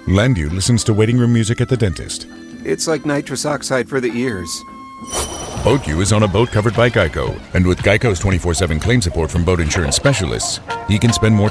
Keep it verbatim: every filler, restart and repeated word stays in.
Landu listens to waiting room music at the dentist. It's like nitrous oxide for the ears. BoatU is on a boat covered by Geico. And with Geico's twenty-four seven claim support from boat insurance specialists, he can spend more